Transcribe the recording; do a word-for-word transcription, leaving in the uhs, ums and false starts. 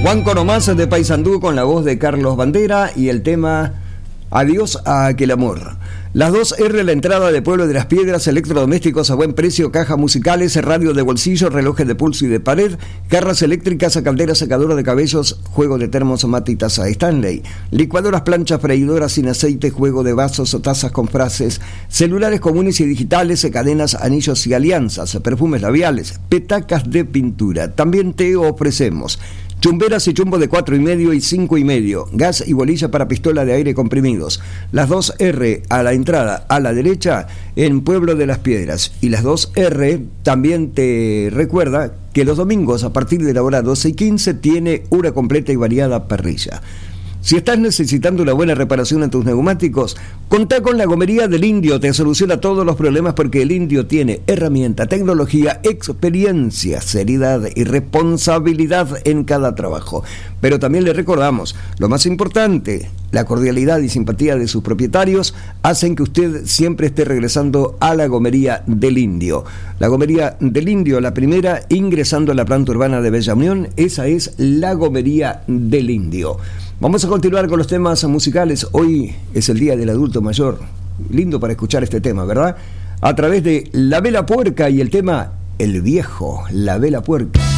Juan Coromás de Paysandú con la voz de Carlos Bandera y el tema Adiós a aquel amor. Las dos R, la entrada de Pueblo de las Piedras, electrodomésticos a buen precio, cajas musicales, radio de bolsillo, relojes de pulso y de pared, garras eléctricas, calderas, secadora de cabellos, juego de termos, mate y taza Stanley, licuadoras, planchas, freidoras sin aceite, juego de vasos o tazas con frases, celulares comunes y digitales, cadenas, anillos y alianzas, perfumes labiales, petacas de pintura. También te ofrecemos chumberas y chumbo de cuatro y medio y cinco y medio, gas y bolilla para pistola de aire comprimidos. Las dos R a la entrada a la derecha en Pueblo de las Piedras. Y las dos R también te recuerda que los domingos a partir de la hora doce y quince tiene una completa y variada parrilla. Si estás necesitando una buena reparación en tus neumáticos, contá con la Gomería del Indio, te soluciona todos los problemas porque el Indio tiene herramienta, tecnología, experiencia, seriedad y responsabilidad en cada trabajo. Pero también le recordamos, lo más importante, la cordialidad y simpatía de sus propietarios hacen que usted siempre esté regresando a la Gomería del Indio. La Gomería del Indio, la primera, ingresando a la planta urbana de Bella Unión, esa es la Gomería del Indio. Vamos a continuar con los temas musicales. Hoy es el Día del Adulto Mayor. Lindo para escuchar este tema, ¿verdad? A través de La Vela Puerca y el tema El Viejo, La Vela Puerca.